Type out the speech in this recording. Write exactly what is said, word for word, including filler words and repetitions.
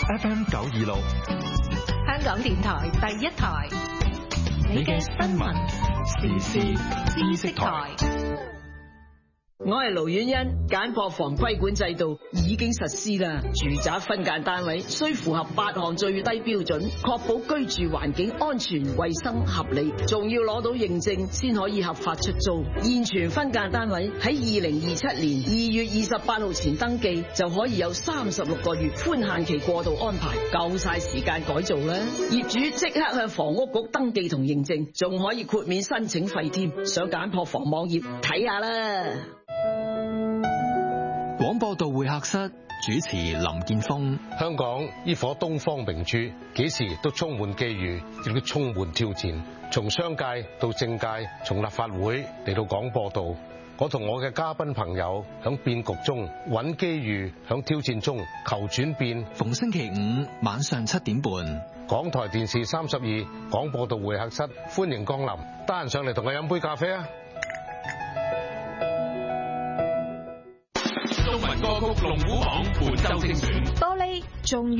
F M 九二六， 香港電台第一台，你嘅新聞時事知識台。 我係盧婉欣，簡破房規管制度已經實施啦。住宅分間單位需符合八項最低標準，確保居住環境安全、衛生、合理，仲要攞到認證先可以合法出租。現存分間單位喺二零二七年二月二十八號前登記，就可以有三十六個月寬限期過渡安排，夠晒時間改造啦。業主即刻向房屋局登記同認證，仲可以豁免申請費添。上簡破房網頁睇下啦。 廣播道會客室主持林建峰。 香港呢顆東方明珠，幾時都充滿機遇，亦都充滿挑戰。從商界到政界，從立法會嚟到廣播道，我同我嘅嘉賓朋友響變局中揾機遇，響挑戰中求轉變。 逢星期五晚上七點半， 港台電視三十二廣播道會客室，歡迎光臨。得閒上嚟同我飲杯咖啡啊！ 中文歌曲龍虎榜本周精選， 玻璃終於